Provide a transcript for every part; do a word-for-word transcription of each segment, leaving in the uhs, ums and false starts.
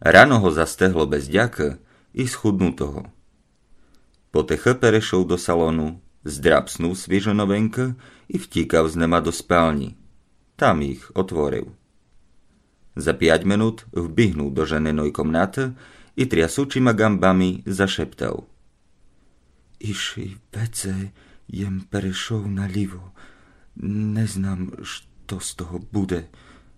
Rano ho zastehlo bez ďaka i schudnutého. Potecha perešol do salonu, zdrapsnul sviežo novenka i vtíkal z nema do spálni. Tam ich otvoril. Za piať minút vbihnul do ženenej komnaty i triasúčima gambami zašeptal. Iši vece jem perešov nalivo. Neznám, što z toho bude.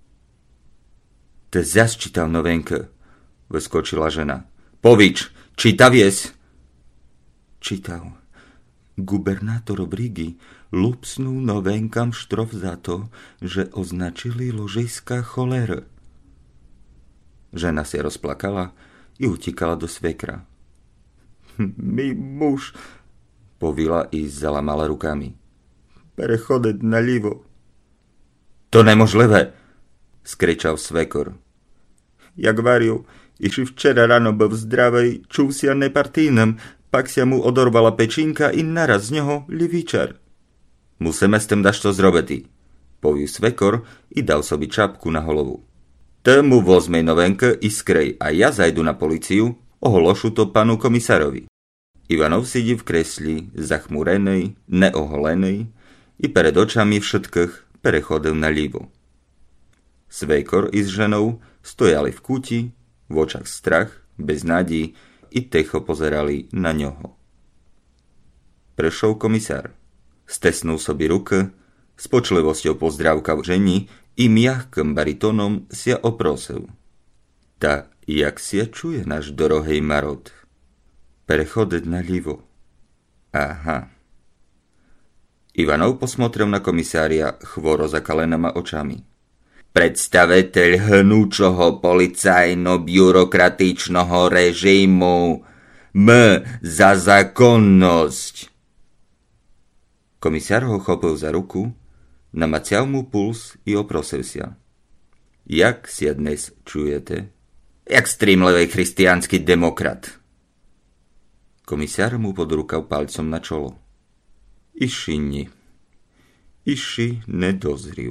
Te zas čítal novenka, vyskočila žena. Povič, čítavies? Čítal. Gubernátor Brigi lupsnul novenkam štrof za to, že označili ložiska cholery. Žena si rozplakala i utíkala do svekra. Mi muž, povila i zalamala rukami. Prechodec nalivo. To nemožlivé, skričal svekor. Jak varil, iši včera ráno byl v zdravej, čuv si a nepartýnem, pak si mu odorvala pečínka i naraz z neho livičar. Musíme s tým dašto zrobeti, poviu svekor i dal sobi čapku na holovu. Tému vozmej novenka i skrej a ja zajdu na policiu, ohološu to panu komisárovi. Ivanov sidí v kresli, zachmúrenej, neoholenej i pred očami všetkých prechodil na lívo. Svekor i s ženou stojali v kúti, v očach strach, bez nádí i techo pozerali na ňoho. Prešol komisár. Stesnul sobi ruky, s počlivosťou pozdravkal ženi i miahkým baritónom si ja oprosil. Ta, jak si ja čuje náš dorohej marod? Prechodec na livo. Aha. Ivanov posmotrel na komisária chvoro zakalenama očami. Predstaviteľ hnúčoho policajno-byrokratičného režimu. M za zákonnosť. Komisár ho chopil za ruku, namacial mu puls i oprosil sa. Jak si dnes čujete? Jak strímlivý christiánsky demokrat. Komisár mu podrúkal palcom na čolo. Iši ni. Iši nedozriu.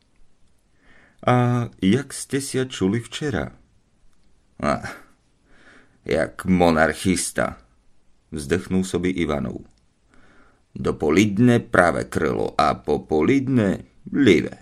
A jak ste si čuli včera? Ah, jak monarchista, vzdechnul sobi Ivanov. Dopolidne pravé krilo a popolidne livé.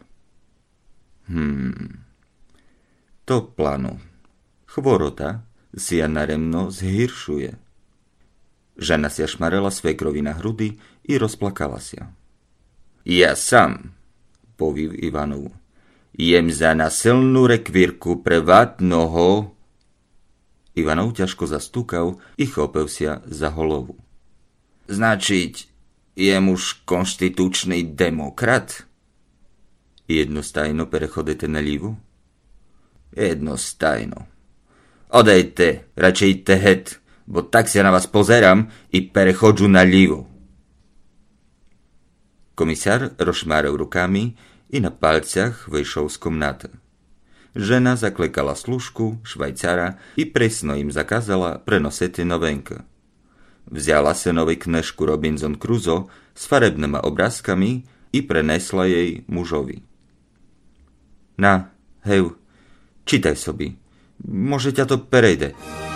Hmm. To plano. Chvorota si ja naremno zhiršuje. Žena si šmarela svekrovi na hrudi i rozplakala sa. Ja sam, povív Ivanov, jem za nasilnú rekvírku prevátnoho. Ivanov ťažko zastúkal i chopil sa za holovu. Značiť, je muž konštitučný demokrat? Jednostajno prechodete na lívu? Jednostajno. Odejte, radšej tehet, bo tak sa na vás pozerám i prechodžu na lívu. Komisár rozšmáril rukami i na palciach vyšiel z komnaty. Žena zaklekala služku, švajcara i presno im zakázala prenositi novenka. Vzala sa novej knežku Robinson Crusoe s farebnými obrázkami i prenesla jej mužovi. Na, hej, čítaj sobi, môže ťa to perejde.